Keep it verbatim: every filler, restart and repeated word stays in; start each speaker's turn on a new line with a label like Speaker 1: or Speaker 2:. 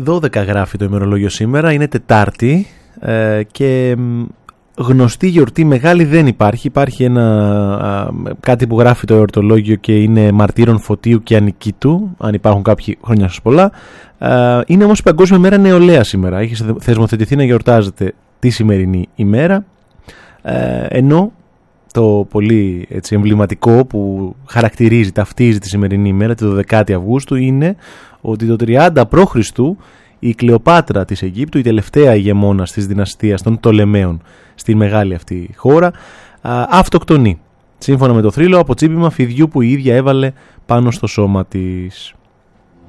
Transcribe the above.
Speaker 1: δώδεκα γράφει το ημερολόγιο σήμερα, είναι Τετάρτη ε, και γνωστή γιορτή μεγάλη δεν υπάρχει. Υπάρχει ένα, α, κάτι που γράφει το εορτολόγιο και είναι μαρτύρων Φωτίου και Ανικήτου, αν υπάρχουν κάποιοι, χρόνια σας πολλά. Ε, είναι όμως η Παγκόσμια Μέρα Νεολαία σήμερα. Έχει θεσμοθετηθεί να γιορτάζεται τη σημερινή ημέρα, ε, ενώ το πολύ έτσι, εμβληματικό που χαρακτηρίζει, ταυτίζει τη σημερινή ημέρα, τη δωδεκάτη Αυγούστου, είναι ότι το τριάντα π.Χ. η Κλεοπάτρα της Αιγύπτου, η τελευταία ηγεμόνας της δυναστείας των Πτολεμαίων στη μεγάλη αυτή χώρα, αυτοκτονεί σύμφωνα με το θρύλο από τσίπημα φιδιού που η ίδια έβαλε πάνω στο σώμα της.